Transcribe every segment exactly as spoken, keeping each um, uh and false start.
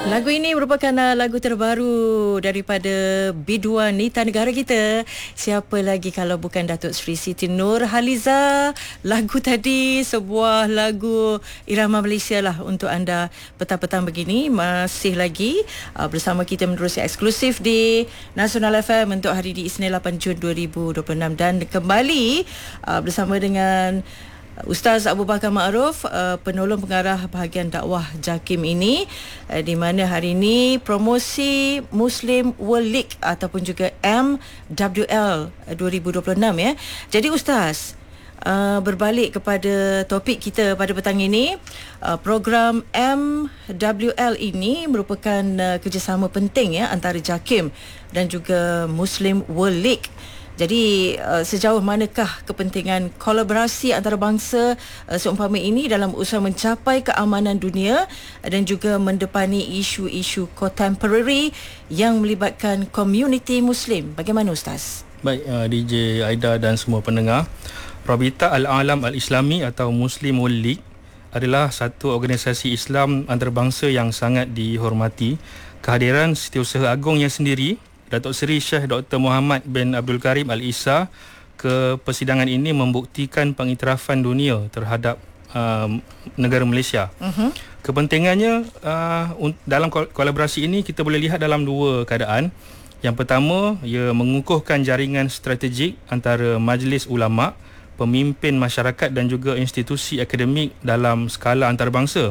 Lagu ini merupakan uh, lagu terbaru daripada biduan Nita negara kita. Siapa lagi kalau bukan Datuk Seri Siti Nurhaliza. Lagu tadi sebuah lagu irama Malaysia lah untuk anda petang-petang begini. Masih lagi uh, bersama kita menerusi eksklusif di Nasional F M untuk hari di Isnin lapan Jun dua ribu dua puluh enam. Dan kembali uh, bersama dengan Ustaz Abu Bakar Ma'ruf, uh, penolong pengarah bahagian dakwah JAKIM ini, uh, di mana hari ini promosi Muslim World League ataupun juga M W L dua ribu dua puluh enam ya. Jadi Ustaz, uh, berbalik kepada topik kita pada petang ini, uh, program M W L ini merupakan uh, kerjasama penting ya antara JAKIM dan juga Muslim World League. Jadi uh, sejauh manakah kepentingan kolaborasi antarabangsa uh, seumpama ini dalam usaha mencapai keamanan dunia dan juga mendepani isu-isu contemporary yang melibatkan komuniti Muslim. Bagaimana Ustaz? Baik, uh, D J Aida dan semua pendengar, Rabita Al-Alam Al-Islami atau Muslim World League adalah satu organisasi Islam antarabangsa yang sangat dihormati. Kehadiran Setiausaha Agongnya sendiri, Datuk Seri Syekh Doktor Muhammad bin Abdul Karim Al-Isa, ke persidangan ini membuktikan pengiktirafan dunia terhadap uh, negara Malaysia. Uh-huh. Kepentingannya uh, dalam kolaborasi ini kita boleh lihat dalam dua keadaan. Yang pertama, ia mengukuhkan jaringan strategik antara majlis ulama, pemimpin masyarakat dan juga institusi akademik dalam skala antarabangsa.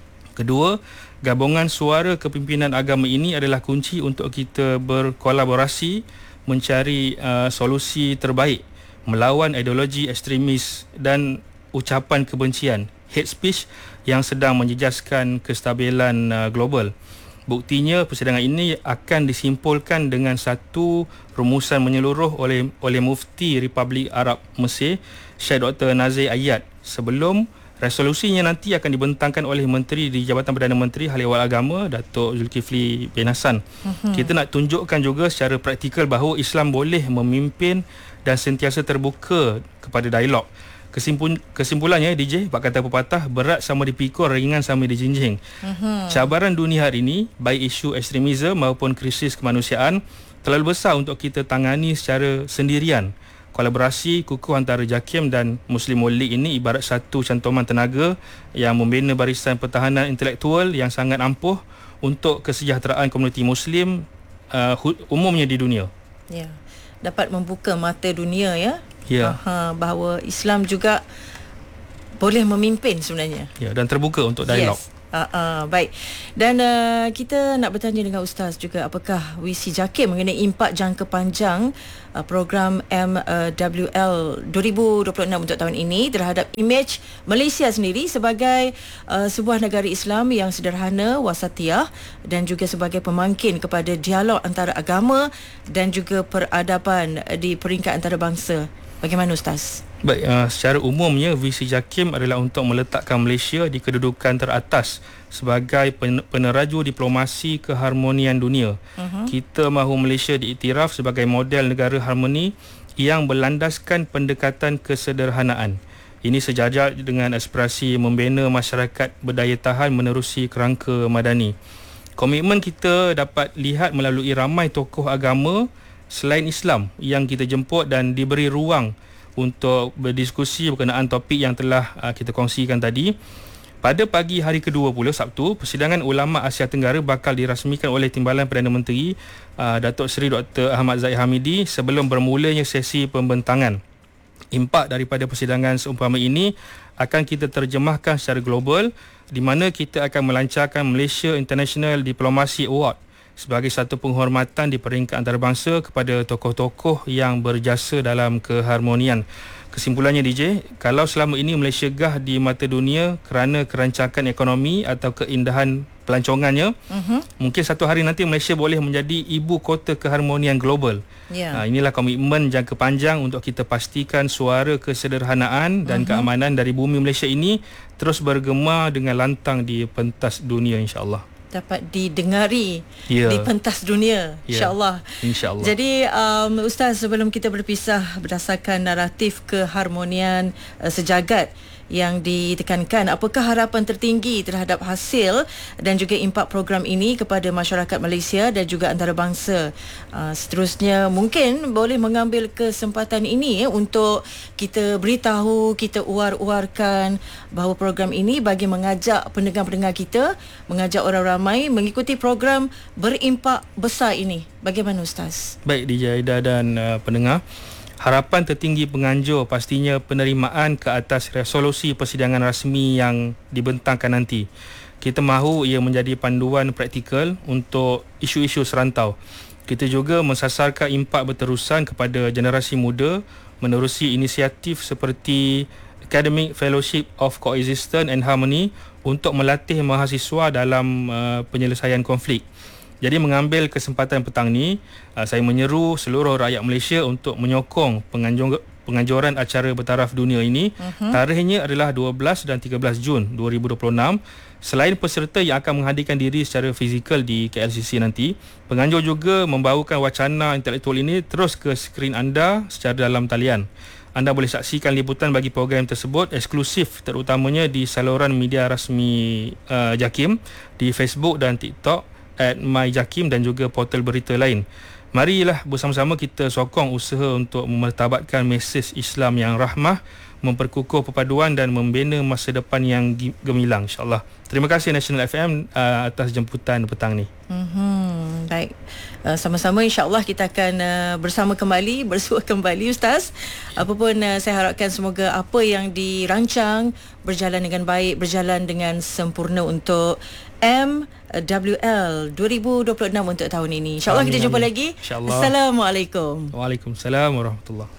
Kedua, gabungan suara kepimpinan agama ini adalah kunci untuk kita berkolaborasi mencari uh, solusi terbaik melawan ideologi ekstremis dan ucapan kebencian, hate speech yang sedang menjejaskan kestabilan uh, global. Buktinya, persidangan ini akan disimpulkan dengan satu rumusan menyeluruh oleh oleh Mufti Republik Arab Mesir, Syekh Doktor Nazir Ayat, sebelum resolusinya nanti akan dibentangkan oleh Menteri di Jabatan Perdana Menteri Hal Ehwal Agama, Datuk Zulkifli bin Hasan. Uh-huh. Kita nak tunjukkan juga secara praktikal bahawa Islam boleh memimpin dan sentiasa terbuka kepada dialog. Kesimpul, kesimpulannya D J, bak kata pepatah, berat sama dipikul, ringan sama dijinjing. Uh-huh. Cabaran dunia hari ini, baik isu ekstremisme maupun krisis kemanusiaan, terlalu besar untuk kita tangani secara sendirian. Kolaborasi kukuh antara JAKIM dan Muslim World League ini ibarat satu cantuman tenaga yang membina barisan pertahanan intelektual yang sangat ampuh untuk kesejahteraan komuniti Muslim uh, umumnya di dunia. Ya, dapat membuka mata dunia ya. Ya. Aha, bahawa Islam juga boleh memimpin sebenarnya. Ya, dan terbuka untuk dialog. Yes. Uh, uh, baik. Dan uh, kita nak bertanya dengan Ustaz juga, apakah visi JAKIM mengenai impak jangka panjang uh, program M W L dua ribu dua puluh enam untuk tahun ini terhadap imej Malaysia sendiri sebagai uh, sebuah negara Islam yang sederhana, wasatiyah dan juga sebagai pemangkin kepada dialog antara agama dan juga peradaban di peringkat antarabangsa. Bagaimana Ustaz? Baik, uh, secara umumnya visi JAKIM adalah untuk meletakkan Malaysia di kedudukan teratas sebagai peneraju diplomasi keharmonian dunia. Uh-huh. Kita mahu Malaysia diiktiraf sebagai model negara harmoni yang berlandaskan pendekatan kesederhanaan. Ini sejajar dengan aspirasi membina masyarakat berdaya tahan menerusi kerangka madani. Komitmen kita dapat lihat melalui ramai tokoh agama selain Islam yang kita jemput dan diberi ruang untuk berdiskusi berkenaan topik yang telah uh, kita kongsikan tadi. Pada pagi hari kedua pula, Sabtu, persidangan ulama Asia Tenggara bakal dirasmikan oleh Timbalan Perdana Menteri uh, Datuk Seri Doktor Ahmad Zahid Hamidi sebelum bermulanya sesi pembentangan. Impak daripada persidangan seumpama ini akan kita terjemahkan secara global, di mana kita akan melancarkan Malaysia International Diplomacy Award sebagai satu penghormatan di peringkat antarabangsa kepada tokoh-tokoh yang berjasa dalam keharmonian. Kesimpulannya D J, kalau selama ini Malaysia gah di mata dunia kerana kerancangan ekonomi atau keindahan pelancongannya, uh-huh. mungkin satu hari nanti Malaysia boleh menjadi ibu kota keharmonian global. Yeah. Ha, inilah komitmen jangka panjang untuk kita pastikan suara kesederhanaan dan uh-huh. keamanan dari bumi Malaysia ini terus bergema dengan lantang di pentas dunia, insya-Allah. Dapat didengari yeah. di pentas dunia, yeah. insya-Allah. Insya-Allah. Jadi um, Ustaz, sebelum kita berpisah berdasarkan naratif keharmonian uh, sejagat yang ditekankan. Apakah harapan tertinggi terhadap hasil dan juga impak program ini kepada masyarakat Malaysia dan juga antarabangsa? Uh, seterusnya mungkin boleh mengambil kesempatan ini eh, untuk kita beritahu, kita uar-uarkan bahawa program ini bagi mengajak pendengar-pendengar kita, mengajak orang ramai mengikuti program berimpak besar ini. Bagaimana Ustaz? Baik D J Aida dan uh, pendengar, harapan tertinggi penganjur pastinya penerimaan ke atas resolusi persidangan rasmi yang dibentangkan nanti. Kita mahu ia menjadi panduan praktikal untuk isu-isu serantau. Kita juga mensasarkan impak berterusan kepada generasi muda menerusi inisiatif seperti Academic Fellowship of Coexistence and Harmony untuk melatih mahasiswa dalam uh, penyelesaian konflik. Jadi mengambil kesempatan petang ni, uh, saya menyeru seluruh rakyat Malaysia untuk menyokong penganjur, penganjuran acara bertaraf dunia ini. Uh-huh. Tarikhnya adalah dua belas dan tiga belas Jun dua ribu dua puluh enam. Selain peserta yang akan menghadirkan diri secara fizikal di K L C C nanti, penganjur juga membawakan wacana intelektual ini terus ke skrin anda secara dalam talian. Anda boleh saksikan liputan bagi program tersebut eksklusif terutamanya di saluran media rasmi uh, JAKIM, di Facebook dan TikTok at MyJakim dan juga portal berita lain. Marilah bersama-sama kita sokong usaha untuk memertabatkan mesej Islam yang rahmah, memperkukuh perpaduan dan membina masa depan yang gemilang, insyaAllah. Terima kasih National F M uh, atas jemputan petang ni. Mm-hmm. Baik, uh, sama-sama insyaAllah kita akan uh, bersama kembali, bersua kembali Ustaz. Apapun uh, saya harapkan semoga apa yang dirancang berjalan dengan baik, berjalan dengan sempurna untuk M W L dua ribu dua puluh enam untuk tahun ini. InsyaAllah kita jumpa lagi. InsyaAllah. Assalamualaikum. Waalaikumsalam warahmatullahi.